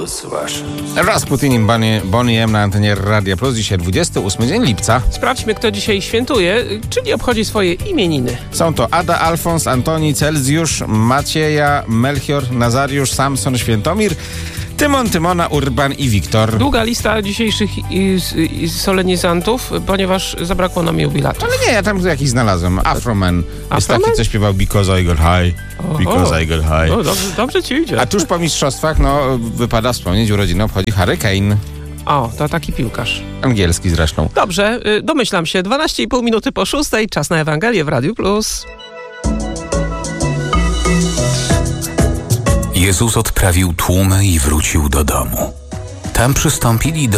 Plus Russia. Rasputin i Bonnie M na antenie Radia Plus. Dzisiaj 28 dzień lipca. Sprawdźmy, kto dzisiaj świętuje, czyli obchodzi swoje imieniny. Są to Ada, Alfons, Antoni, Celsjusz, Macieja, Melchior, Nazariusz, Samson, Świętomir, Tymon, Tymona, Urban i Wiktor. Długa lista dzisiejszych solenizantów, ponieważ zabrakło nam jubilatu. Ale nie, ja tam jakiś znalazłem. Afroman. Jest taki, co śpiewał Because I Got High. Because I Got High. No, dobrze ci idzie. A tuż po mistrzostwach, wypada wspomnieć, urodziny obchodzi Harry Kane. O, to taki piłkarz. Angielski zresztą. Dobrze, domyślam się. 12,5 minuty po 6. Czas na Ewangelię w Radiu Plus. Jezus odprawił tłumy i wrócił do domu. Tam przystąpili do